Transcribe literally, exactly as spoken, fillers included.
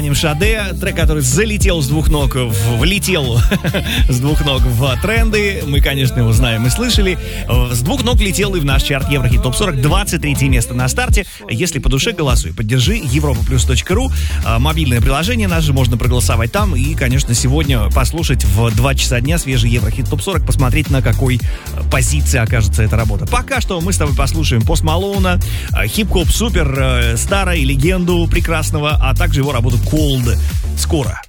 названием «Шаде». Трек, который залетел с двух ног, в, влетел с двух ног в тренды. Мы, конечно, его знаем и слышали. С двух ног летел и в наш чарт Еврохит Топ сорок. двадцать третье место на старте. Если по душе, голосуй. Поддержи европа плюс точка ру. Мобильное приложение наше, можно проголосовать там. И, конечно, сегодня послушать в два часа дня свежий Еврохит Топ сорок. Посмотреть, на какой позиции окажется эта работа. Пока что мы с тобой послушаем Пост Малоуна, хип-хоп супер, старой легенду прекрасного, а также его работу Cold. Скоро.